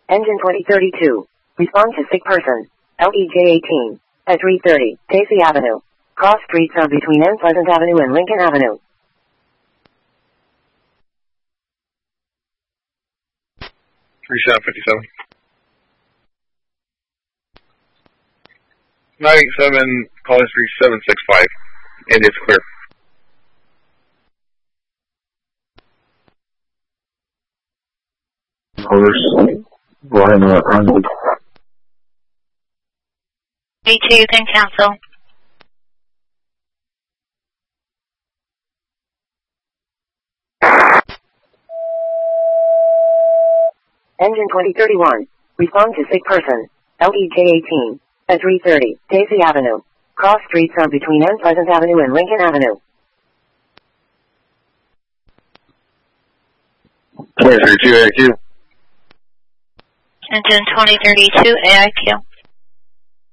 Engine 2032. Respond to sick person. LEJ18. At 330, Casey Avenue. Cross streets are between N Pleasant Avenue and Lincoln Avenue. Reset 57. 987, calling street 765. And it's clear. Orders. Ryan, Arnold. B2, you can cancel. Engine 2031. Respond to sick person. LEJ18. At 330, Casey Avenue. Cross streets are between N Pleasant Avenue and Lincoln Avenue. 2032 AIQ. Engine 2032 AIQ.